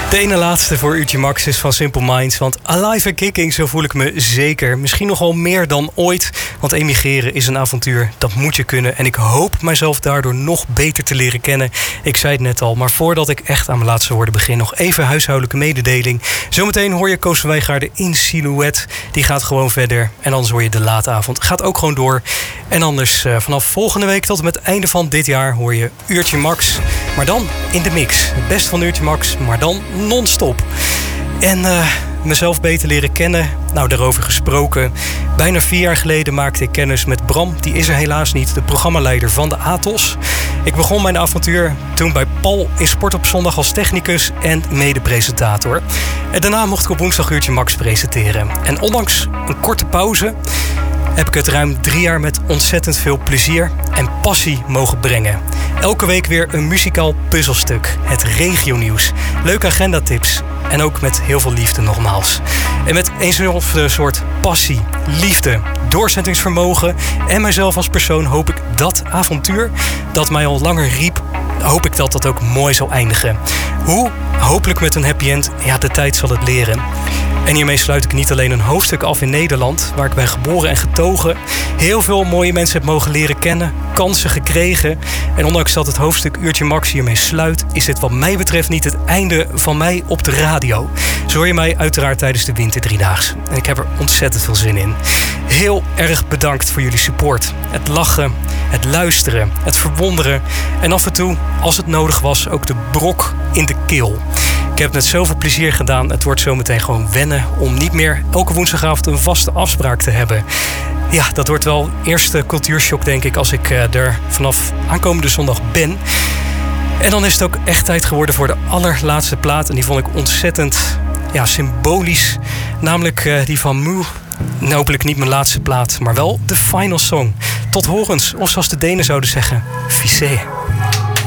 De ene laatste voor Uurtje Max is van Simple Minds. Want alive en kicking, zo voel ik me zeker. Misschien nog wel meer dan ooit. Want emigreren is een avontuur, dat moet je kunnen. En ik hoop mijzelf daardoor nog beter te leren kennen. Ik zei het net al, maar voordat ik echt aan mijn laatste woorden begin... nog even huishoudelijke mededeling. Zometeen hoor je Koos van Wijngaarden in Silhouette. Die gaat gewoon verder. En anders hoor je De Late Avond. Gaat ook gewoon door. En anders vanaf volgende week tot en met het einde van dit jaar... hoor je Uurtje Max, maar dan in de mix. Het beste van Uurtje Max, maar dan non-stop. En mezelf beter leren kennen, nou daarover gesproken. Bijna 4 jaar geleden maakte ik kennis met Bram. Die is er helaas niet, de programmaleider van de Atos. Ik begon mijn avontuur toen bij Paul in Sport op Zondag als technicus en mede-presentator. En daarna mocht ik op woensdag Uurtje Max presenteren. En ondanks een korte pauze heb ik het ruim 3 jaar met ontzettend veel plezier en passie mogen brengen. Elke week weer een muzikaal puzzelstuk. Het regionieuws. Leuke agendatips. En ook met heel veel liefde nogmaals. En met eenzelfde soort passie, liefde, doorzettingsvermogen... en mijzelf als persoon hoop ik dat avontuur dat mij al langer riep... hoop ik dat dat ook mooi zal eindigen. Hoe? Hopelijk met een happy end. Ja, de tijd zal het leren. En hiermee sluit ik niet alleen een hoofdstuk af in Nederland... waar ik ben geboren en getogen... heel veel mooie mensen heb mogen leren kennen... kansen gekregen... en ondanks dat het hoofdstuk Uurtje Max hiermee sluit... is dit wat mij betreft niet het einde van mij op de radio. Zo hoor je mij uiteraard tijdens de Winter 3-daags. En ik heb er ontzettend veel zin in. Heel erg bedankt voor jullie support. Het lachen, het luisteren, het verwonderen... en af en toe, als het nodig was, ook de brok in de keel. Ik heb het met zoveel plezier gedaan. Het wordt zometeen gewoon wennen om niet meer elke woensdagavond een vaste afspraak te hebben. Ja, dat wordt wel eerste cultuurshock, denk ik, als ik er vanaf aankomende zondag ben. En dan is het ook echt tijd geworden voor de allerlaatste plaat. En die vond ik ontzettend symbolisch. Namelijk die van Moe. Hopelijk niet mijn laatste plaat, maar wel de final song. Tot horens, of zoals de Denen zouden zeggen, Vissé.